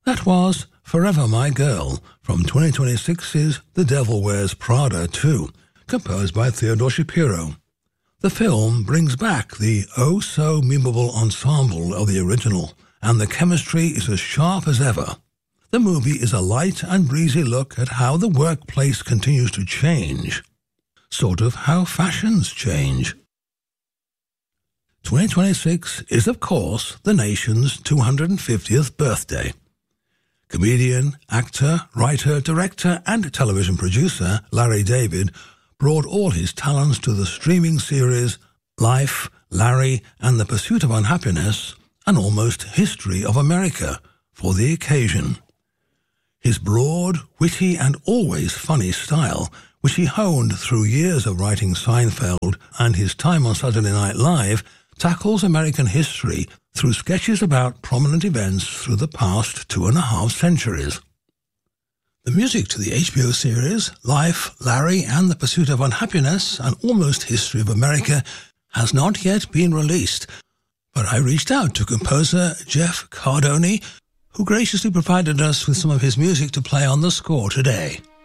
That was Forever My Girl from 2026's The Devil Wears Prada 2, composed by Theodore Shapiro. The film brings back the oh-so-memeable ensemble of the original, and the chemistry is as sharp as ever. The movie is a light and breezy look at how the workplace continues to change. Sort of how fashions change. 2026 is, of course, the nation's 250th birthday. Comedian, actor, writer, director, and television producer Larry David brought all his talents to the streaming series Life, Larry, and the Pursuit of Unhappiness, an almost history of America, for the occasion. His broad, witty, and always funny style, which he honed through years of writing Seinfeld and his time on Saturday Night Live, tackles American history through sketches about prominent events through the past 2.5 centuries. The music to the HBO series Life, Larry, and the Pursuit of Unhappiness, an almost history of America, has not yet been released, but I reached out to composer Jeff Cardoni, who graciously provided us with some of his music to play on the score today.